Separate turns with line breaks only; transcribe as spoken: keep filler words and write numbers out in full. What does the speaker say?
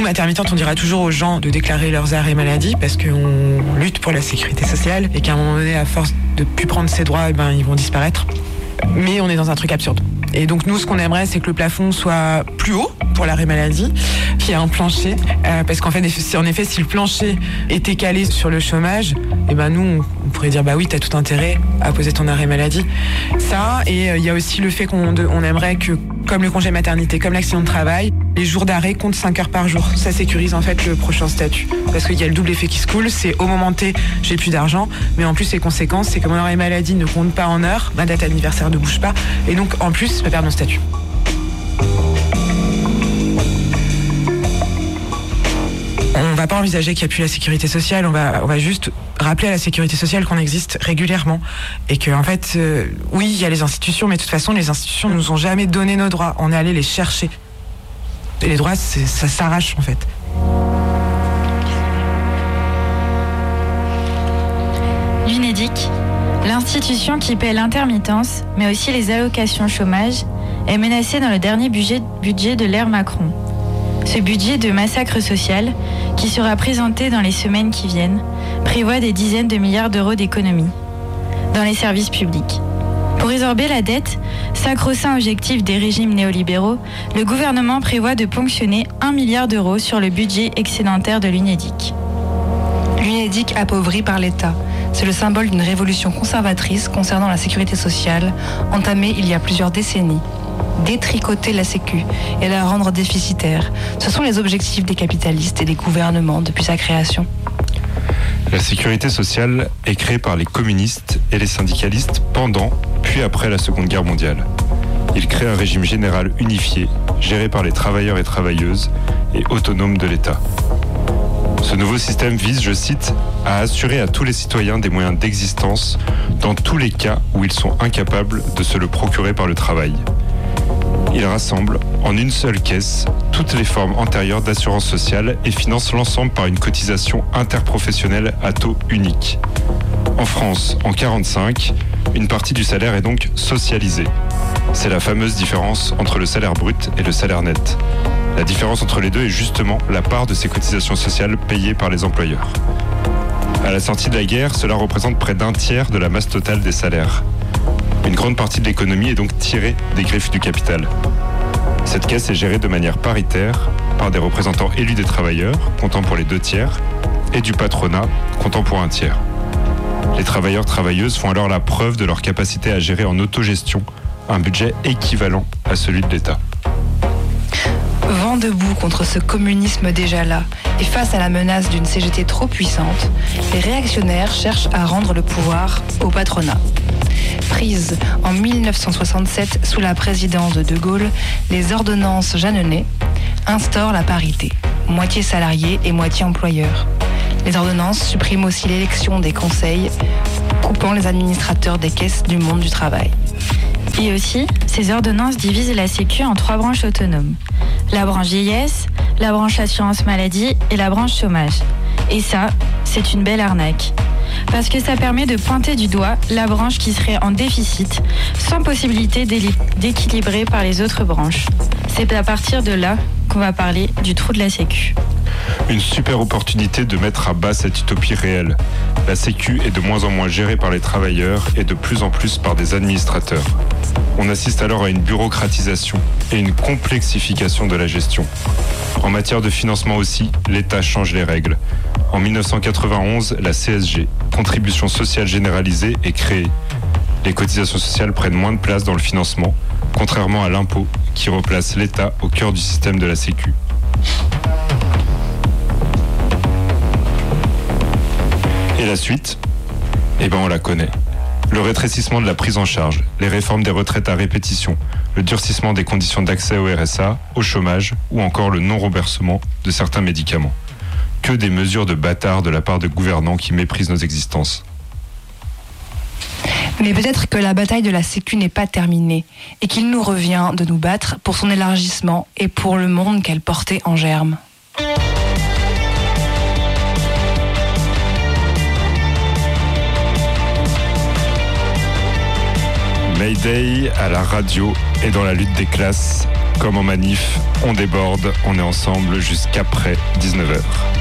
intermittente, on dira toujours aux gens de déclarer leurs arrêts maladie parce qu'on lutte pour la sécurité sociale et qu'à un moment donné, à force de plus prendre ses droits, eh ben, ils vont disparaître. Mais on est dans un truc absurde. Et donc nous, ce qu'on aimerait, c'est que le plafond soit plus haut pour l'arrêt maladie, qu'il y ait un plancher, euh, parce qu'en fait, en effet, si le plancher était calé sur le chômage, eh ben nous, on pourrait dire bah oui, t'as tout intérêt à poser ton arrêt maladie. Ça, et il euh, y a aussi le fait qu'on de, on aimerait que, comme le congé maternité, comme l'accident de travail, les jours d'arrêt comptent cinq heures par jour. Ça sécurise en fait le prochain statut, parce qu'il y a le double effet qui se coule. C'est au moment T, j'ai plus d'argent, mais en plus les conséquences, c'est que mon arrêt maladie ne compte pas en heures, ma date anniversaire ne bouge pas, et donc en plus, je vais perdre mon statut. On va pas envisager qu'il n'y a plus la sécurité sociale, on va, on va juste rappeler à la sécurité sociale qu'on existe régulièrement et que en fait, euh, oui, il y a les institutions, mais de toute façon, les institutions ne nous ont jamais donné nos droits. On est allé les chercher. Et les droits, c'est, ça s'arrache en fait.
L'Unédic, l'institution qui paie l'intermittence, mais aussi les allocations chômage, est menacée dans le dernier budget, budget de l'ère Macron. Ce budget de massacre social, qui sera présenté dans les semaines qui viennent, prévoit des dizaines de milliards d'euros d'économies dans les services publics. Pour résorber la dette, sacro-saint objectif des régimes néolibéraux, le gouvernement prévoit de ponctionner un milliard d'euros sur le budget excédentaire de l'Unédic.
L'Unédic appauvri par l'État, c'est le symbole d'une révolution conservatrice concernant la sécurité sociale, entamée il y a plusieurs décennies. Détricoter la Sécu et la rendre déficitaire, ce sont les objectifs des capitalistes et des gouvernements depuis sa création.
La sécurité sociale est créée par les communistes et les syndicalistes pendant, puis après la Seconde Guerre mondiale. Ils créent un régime général unifié, géré par les travailleurs et travailleuses et autonome de l'État. Ce nouveau système vise, je cite, à assurer à tous les citoyens des moyens d'existence dans tous les cas où ils sont incapables de se le procurer par le travail. Il rassemble en une seule caisse toutes les formes antérieures d'assurance sociale et finance l'ensemble par une cotisation interprofessionnelle à taux unique. En France, en quarante-cinq, une partie du salaire est donc socialisée. C'est la fameuse différence entre le salaire brut et le salaire net. La différence entre les deux est justement la part de ces cotisations sociales payées par les employeurs. À la sortie de la guerre, cela représente près d'un tiers de la masse totale des salaires. Une grande partie de l'économie est donc tirée des griffes du capital. Cette caisse est gérée de manière paritaire par des représentants élus des travailleurs, comptant pour les deux tiers, et du patronat, comptant pour un tiers. Les travailleurs-travailleuses font alors la preuve de leur capacité à gérer en autogestion un budget équivalent à celui de l'État.
Vent debout contre ce communisme déjà là, et face à la menace d'une C G T trop puissante, les réactionnaires cherchent à rendre le pouvoir au patronat. Prises en mille neuf cent soixante-sept sous la présidence de De Gaulle, les ordonnances Jeanneney instaurent la parité, moitié salariés et moitié employeurs. Les ordonnances suppriment aussi l'élection des conseils, coupant les administrateurs des caisses du monde du travail.
Et aussi, ces ordonnances divisent la Sécu en trois branches autonomes. La branche vieillesse, la branche assurance maladie et la branche chômage. Et ça, c'est une belle arnaque. Parce que ça permet de pointer du doigt la branche qui serait en déficit, sans possibilité d'équilibrer par les autres branches. C'est à partir de là qu'on va parler du trou de la Sécu.
Une super opportunité de mettre à bas cette utopie réelle. La Sécu est de moins en moins gérée par les travailleurs et de plus en plus par des administrateurs. On assiste alors à une bureaucratisation et une complexification de la gestion. En matière de financement aussi, l'État change les règles. En mille neuf cent quatre-vingt-onze, la C S G, Contribution sociale généralisée, est créée. Les cotisations sociales prennent moins de place dans le financement, contrairement à l'impôt, qui replace l'État au cœur du système de la Sécu. Et la suite, eh ben on la connaît. Le rétrécissement de la prise en charge, les réformes des retraites à répétition, le durcissement des conditions d'accès au R S A, au chômage ou encore le non-remboursement de certains médicaments. Que des mesures de bâtards de la part de gouvernants qui méprisent nos existences.
Mais peut-être que la bataille de la Sécu n'est pas terminée et qu'il nous revient de nous battre pour son élargissement et pour le monde qu'elle portait en germe.
Mayday à la radio et dans la lutte des classes, Comme en manif, on déborde, on est ensemble jusqu'après dix-neuf heures.